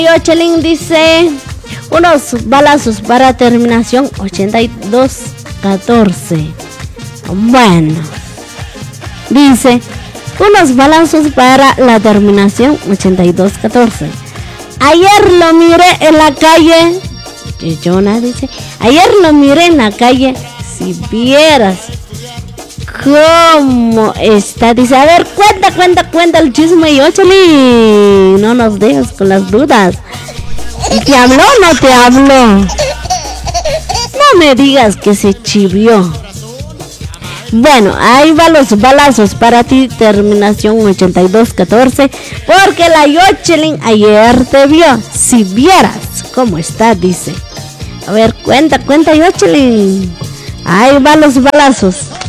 Yochelin dice unos balazos para terminación 82-14. Bueno, dice unos balazos para la terminación 82-14. Ayer lo miré en la calle. Yona dice, ayer lo miré en la calle. Si vieras cómo está. Dice, a ver, cuenta el chisme, Yochelin. No nos dejes con las dudas. ¿Te habló o no te habló? No me digas que se chivió. Bueno, ahí va los balazos para ti, terminación 82-14, porque la Yochelin ayer te vio. Si vieras cómo está, dice. A ver, cuenta, Yochelin. Ahí van los balazos.